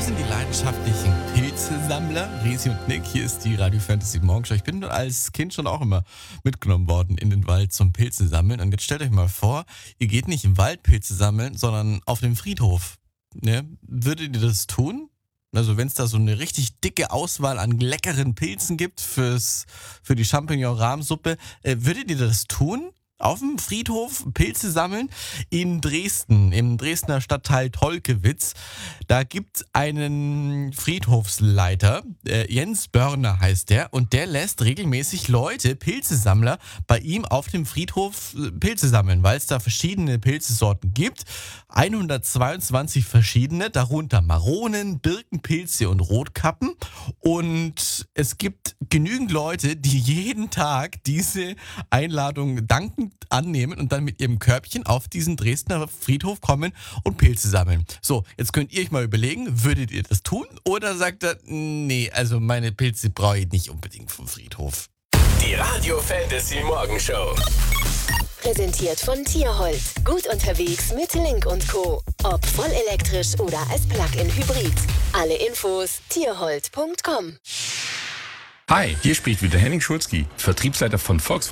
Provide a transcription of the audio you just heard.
sind die leidenschaftlichen Pilzesammler. Resi und Nick, hier ist die Radio Fantasy Morgenshow. Ich bin als Kind schon auch immer mitgenommen worden in den Wald zum Pilze sammeln. Und jetzt stellt euch mal vor, ihr geht nicht im Wald Pilze sammeln, sondern auf dem Friedhof. Ne? Würdet ihr das tun? Also wenn es da so eine richtig dicke Auswahl an leckeren Pilzen gibt für die Champignon-Rahmsuppe, würdet ihr das tun? Auf dem Friedhof Pilze sammeln in Dresden, im Dresdner Stadtteil Tolkewitz. Da gibt einen Friedhofsleiter, Jens Börner heißt der, und der lässt regelmäßig Leute, Pilzesammler, bei ihm auf dem Friedhof Pilze sammeln, weil es da verschiedene Pilzesorten gibt. 122 verschiedene, darunter Maronen, Birkenpilze und Rotkappen. Und es gibt genügend Leute, die jeden Tag diese Einladung dankend annehmen und dann mit ihrem Körbchen auf diesen Dresdner Friedhof kommen und Pilze sammeln. So, jetzt könnt ihr euch mal überlegen, würdet ihr das tun? Oder sagt ihr, nee, also meine Pilze brauche ich nicht unbedingt vom Friedhof. Die Radio Fantasy Morgenshow. Präsentiert von Tierholt. Gut unterwegs mit Link & Co. Ob vollelektrisch oder als Plug-in-Hybrid. Alle Infos tierholt.com. Hi, hier spricht wieder Henning Schulzki, Vertriebsleiter von Volkswagen.